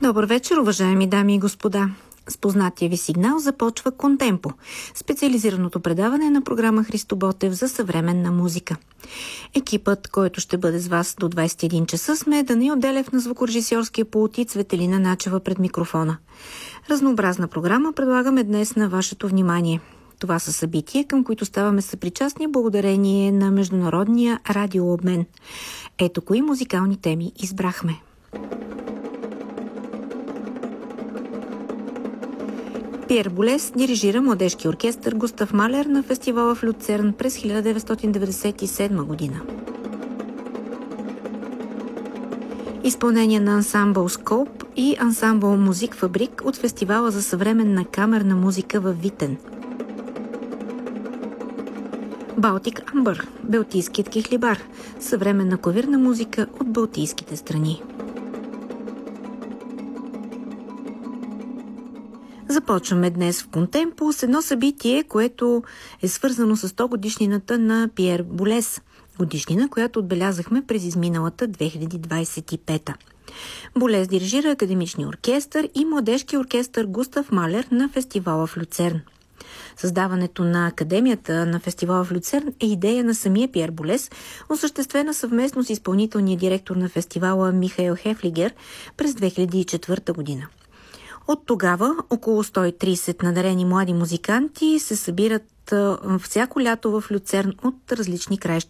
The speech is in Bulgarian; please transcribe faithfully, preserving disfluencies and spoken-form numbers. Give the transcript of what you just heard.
Добър вечер, уважаеми дами и господа. С познатия ви сигнал започва Контемпо, специализираното предаване на програма Христо Ботев за съвременна музика. Екипът, който ще бъде с вас до двайсет и един часа, сме Даниил Делев на звукорежисьорския пулт и Цветелина Начева пред микрофона. Разнообразна програма предлагаме днес на вашето внимание. Това са събития, към които ставаме съпричастни благодарение на международния радиообмен. Ето кои музикални теми избрахме. Пиер Болес дирижира младежки оркестър Густав Малер на фестивала в Люцерн през хиляда деветстотин деветдесет и седма година. Изпълнение на ансамбъл Скоп и ансамбъл Музик Фабрик от фестивала за съвременна камерна музика във Витен. Балтик Амбър, Балтийският кихлибар, съвременна клавирна музика от балтийските страни. Започваме днес в Контемпо с едно събитие, което е свързано с сто годишнината на Пиер Болес, годишнина, която отбелязахме през изминалата две хиляди двайсет и пета. Болес дирижира академичния оркестър и младежки оркестър Густав Малер на фестивала в Люцерн. Създаването на Академията на фестивала в Люцерн е идея на самия Пиер Болес, осъществена съвместно с изпълнителния директор на фестивала Михаел Хефлигер през две хиляди и четвърта година. От тогава около сто и трийсет надарени млади музиканти се събират всяко лято в Люцерн от различни краища